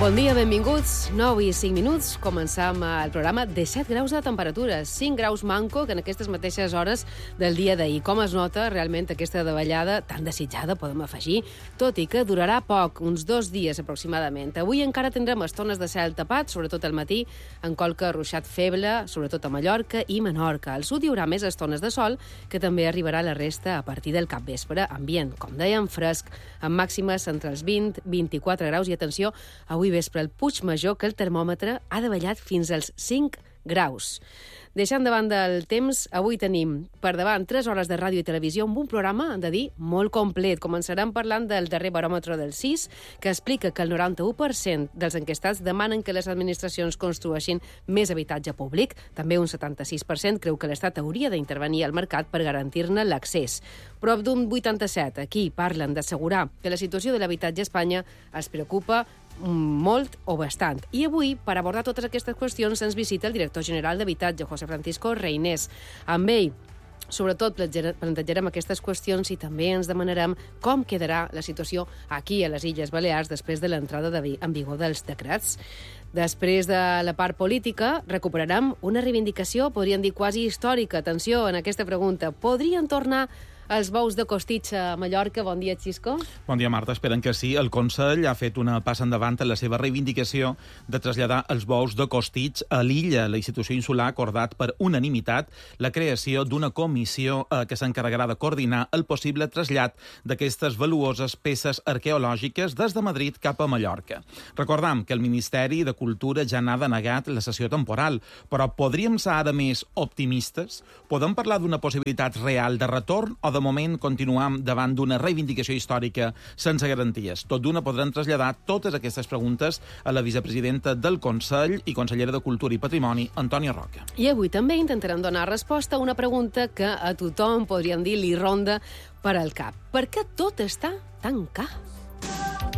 Bon dia, benvinguts. 9 i 5 minuts. Començam el programa de 7 graus de temperatura. 5 graus manco, que en aquestes mateixes hores del dia d'ahir. Com es nota realment aquesta davallada tan desitjada, podem afegir, tot i que durarà poc, uns 2 dies aproximadament. Avui encara tindrem estones de cel tapat, sobretot al matí, en colca ruixat feble, sobretot a Mallorca i Menorca. Al sud hi haurà més estones de sol, que també arribarà a la resta a partir del capvespre. Ambient, com dèiem, fresc, amb màximes entre els 20 i 24 graus. I atenció, avui vespre al Puigmajor, que el termòmetre ha davallat fins als 5 graus. Deixant de banda el temps, avui tenim per davant 3 hores de ràdio i televisió amb un programa, hem de dir, molt complet. Començarem parlant del darrer baròmetre del CIS, que explica que el 91% dels enquestats demanen que les administracions construeixin més habitatge públic. També un 76% creu que l'Estat hauria d'intervenir al mercat per garantir-ne l'accés. Prop d'un 87% aquí parlen d'assegurar que la situació de l'habitatge a Espanya es preocupa molt o bastant. I avui, per abordar totes aquestes qüestions, ens visita el director general d'Habitatge, José Francisco Reynés. Amb ell, sobretot, plantejarem aquestes qüestions i també ens demanarem com quedarà la situació aquí a les Illes Balears després de l'entrada en vigor dels decrets. Després de la part política, recuperarem una reivindicació, podríem dir quasi històrica. Atenció en aquesta pregunta. Podrien tornar els bous de Costitx a Mallorca? Bon dia, Xisco. Bon dia, Marta. Esperen que sí. El Consell ha fet una passa endavant en la seva reivindicació de traslladar els bous de Costitx a l'illa. La institució insular ha acordat per unanimitat la creació d'una comissió que s'encarregarà de coordinar el possible trasllat d'aquestes valuoses peces arqueològiques des de Madrid cap a Mallorca. Recordam que el Ministeri de Cultura ja n'ha denegat la sessió temporal, però podríem ser ara més optimistes? Podem parlar d'una possibilitat real de retorn o de moment continuam davant d'una reivindicació històrica sense garanties? Tot d'una podran traslladar totes aquestes preguntes a la vicepresidenta del Consell i consellera de Cultura i Patrimoni, Antònia Roca. I avui també intentarem donar resposta a una pregunta que a tothom, podríem dir, li ronda per al cap. Per què tot està tan car?